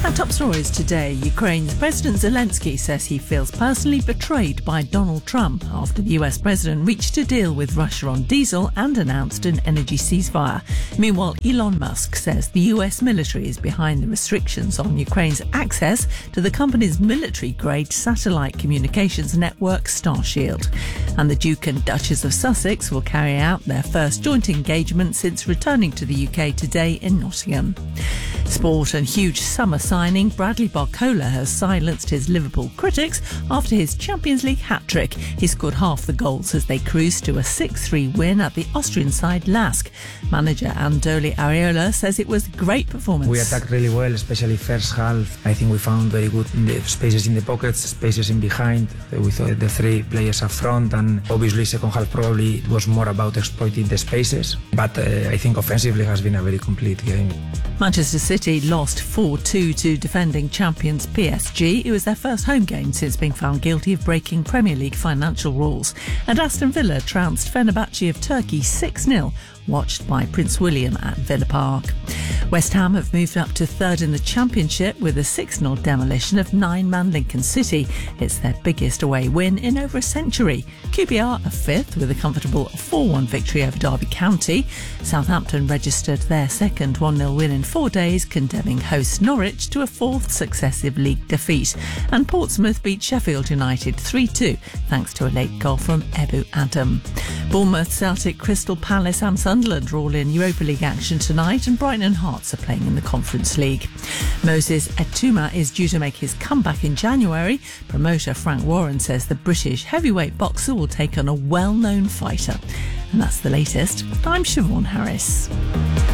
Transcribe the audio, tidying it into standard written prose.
Our top stories today. Ukraine's President Zelensky says he feels personally betrayed by Donald Trump after the US president reached a deal with Russia on diesel and announced an energy ceasefire. Meanwhile, Elon Musk says the US military is behind the restrictions on Ukraine's access to the company's military-grade satellite communications network Starshield. And the Duke and Duchess of Sussex will carry out their first joint engagement since returning to the UK today in Nottingham. Sport and huge summer signing, Bradley Barcola has silenced his Liverpool critics after his Champions League hat-trick. He scored half the goals as they cruised to a 6-3 win at the Austrian side LASK. Manager Andoni Iraola says it was a great performance. We attacked really well, especially first half. I think we found very good spaces in the pockets, spaces in behind with the three players up front, and obviously second half probably it was more about exploiting the spaces, but I think offensively has been a very complete game. Manchester City lost 4-2 to defending champions PSG. It was their first home game since being found guilty of breaking Premier League financial rules. And Aston Villa trounced Fenerbahce of Turkey 6-0, watched by Prince William at Villa Park. West Ham have moved up to third in the Championship with a 6-0 demolition of nine-man Lincoln City. It's their biggest away win in over a century. QPR are fifth with a comfortable 4-1 victory over Derby County. Southampton registered their second 1-0 win in 4 days, condemning hosts Norwich to a fourth successive league defeat. And Portsmouth beat Sheffield United 3-2 thanks to a late goal from Ebu Adam. Bournemouth, Celtic, Crystal Palace and Sunderland are all in Europa League action tonight, and Brighton and Hearts are playing in the Conference League. Moses Etuma is due to make his comeback in January. Promoter Frank Warren says the British heavyweight boxer will take on a well-known fighter. And that's the latest. I'm Siobhan Harris.